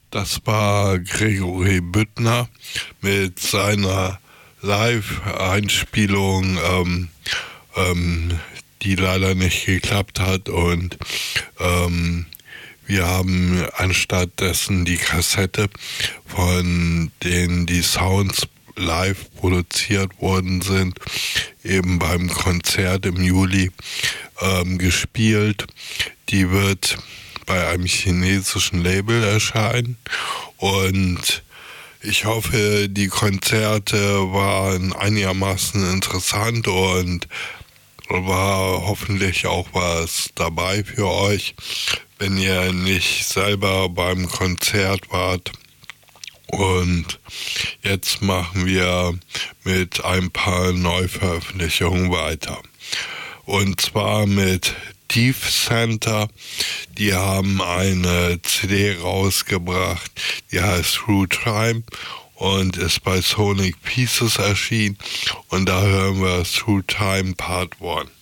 Das war Gregory Büttner mit seiner Live-Einspielung, die leider nicht geklappt hat. Und wir haben anstattdessen die Kassette, von denen die Sounds live produziert worden sind, eben beim Konzert im Juli gespielt. Die wird bei einem chinesischen Label erscheinen und ich hoffe, die Konzerte waren einigermaßen interessant und war hoffentlich auch was dabei für euch, wenn ihr nicht selber beim Konzert wart. Und jetzt machen wir mit ein paar Neuveröffentlichungen weiter. Und zwar mit Deep Center. Die haben eine CD rausgebracht, die heißt Through Time und ist bei Sonic Pieces erschienen. Und da hören wir Through Time Part 1.